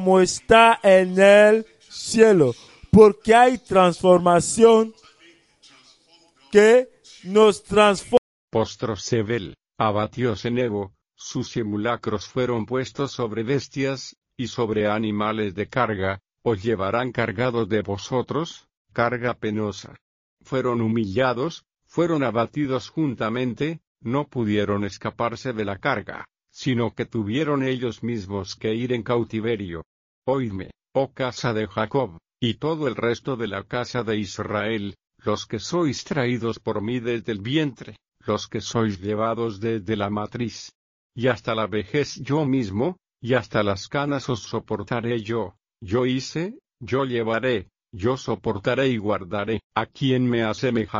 como está en el cielo, porque hay transformación que nos transforma. Postrosebel, abatióse Nebo, sus simulacros fueron puestos sobre bestias, y sobre animales de carga, os llevarán cargados de vosotros, carga penosa. Fueron humillados, fueron abatidos juntamente, no pudieron escaparse de la carga, sino que tuvieron ellos mismos que ir en cautiverio. Oídme, oh casa de Jacob, y todo el resto de la casa de Israel, los que sois traídos por mí desde el vientre, los que sois llevados desde la matriz. Y hasta la vejez yo mismo, y hasta las canas os soportaré yo hice, yo llevaré, yo soportaré y guardaré, a quien me asemeja